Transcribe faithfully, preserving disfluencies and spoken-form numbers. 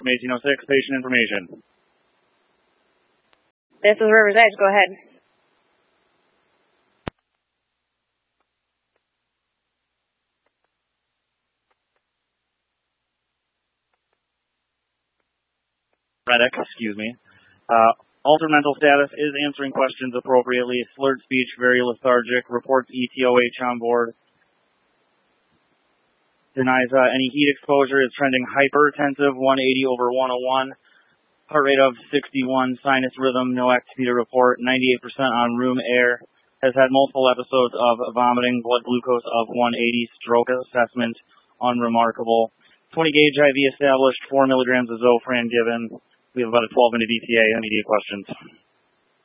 from eighteen oh six, patient information. This is River's Edge. Go ahead. Reddick, excuse me. Uh, altered mental status is answering questions appropriately. Slurred speech, very lethargic. Reports E T O H on board. Denies uh, any heat exposure. Is trending hypertensive, one eighty over one oh one. Heart rate of sixty-one. Sinus rhythm, no activity to report. ninety-eight percent on room air. Has had multiple episodes of vomiting. Blood glucose of one eighty. Stroke assessment, unremarkable. twenty gauge I V established. four milligrams of Zofran given. We have about a twelve minute E T A. Immediate questions.